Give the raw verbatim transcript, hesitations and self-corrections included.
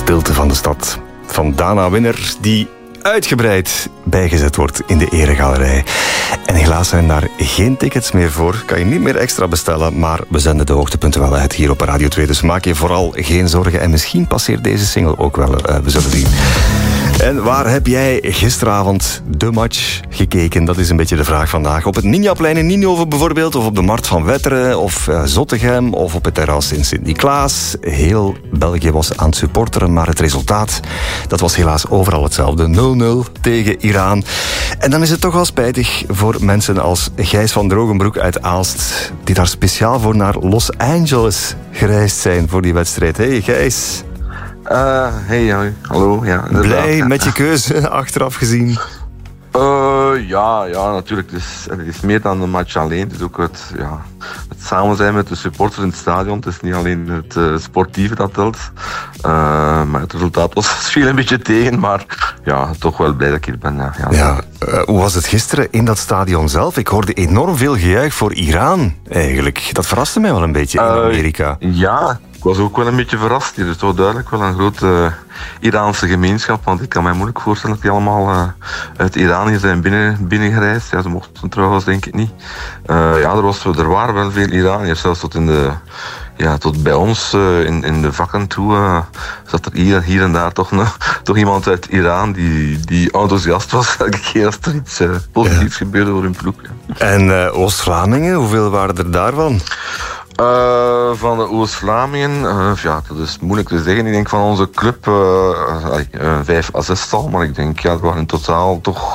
stilte van de stad. Van Dana Winner, die uitgebreid bijgezet wordt in de eregalerij. En helaas zijn daar geen tickets meer voor. Kan je niet meer extra bestellen, maar we zenden de hoogtepunten wel uit hier op Radio twee. Dus maak je vooral geen zorgen. En misschien passeert deze single ook wel. Uh, we zullen zien. En waar heb jij gisteravond de match gekeken? Dat is een beetje de vraag vandaag. Op het Ninjaplein in Ninove bijvoorbeeld, of op de Markt van Wetteren, of uh, Zottegem, of op het terras in Sint-Niklaas. Heel België was aan het supporteren, maar het resultaat, dat was helaas overal hetzelfde. nul nul tegen Iran. En dan is het toch wel spijtig voor mensen als Gijs van Drogenbroek uit Aalst, die daar speciaal voor naar Los Angeles gereisd zijn voor die wedstrijd. Hey Gijs. Uh, hey, hoi. Hallo. Ja, blij met je keuze, achteraf gezien? Uh, ja, ja, natuurlijk. Het is, het is meer dan een match alleen. Het is ook het, ja, het samen zijn met de supporters in het stadion. Het is niet alleen het uh, sportieve dat telt. Uh, maar het resultaat was viel een beetje tegen. Maar ja, toch wel blij dat ik hier ben. Ja, ja. ja uh, hoe was het gisteren in dat stadion zelf? Ik hoorde enorm veel gejuich voor Iran, eigenlijk. Dat verraste mij wel een beetje in uh, Amerika. Ja. Ik was ook wel een beetje verrast. Hier is toch duidelijk wel een grote uh, Iraanse gemeenschap. Want ik kan mij moeilijk voorstellen dat die allemaal uh, uit Iran hier zijn binnen, binnengereisd. Ja, ze mochten trouwens denk ik niet. Uh, ja, er, was, er waren wel veel Iraniërs. Zelfs tot, in de, ja, tot bij ons uh, in, in de vakken toe uh, zat er hier, hier en daar toch, uh, toch iemand uit Iran die, die enthousiast was elke keer als er iets uh, positiefs ja. gebeurde voor hun ploeg. Ja. En uh, Oost-Vlamingen, hoeveel waren er daarvan? Uh, van de Oost-Vlamingen, uh, ja, dat is moeilijk te zeggen. Ik denk van onze club uh, uh, vijf à zestal, maar ik denk, ja, er waren in totaal toch